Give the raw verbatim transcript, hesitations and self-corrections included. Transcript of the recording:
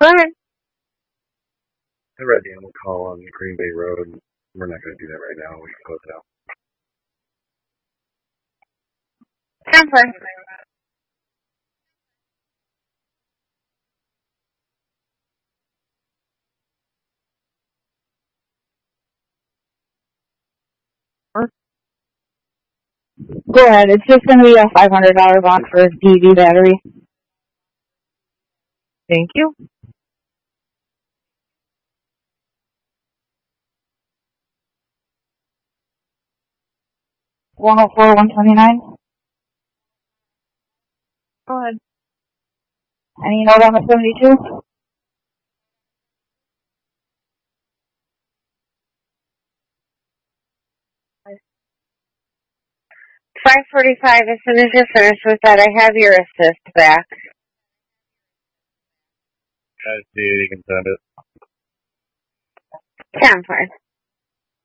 ahead. I read the animal call on Green Bay Road. We're not going to do that right now. We can close it out. ten four. Go ahead. It's just going to be a five hundred dollars bond for a D V battery. Thank you. one oh four, one twenty-nine. Go ahead. Any note on the seventy-two? five forty-five, as soon as you're finished with that, I have your assist back. Guys, see, you can send it. ten four.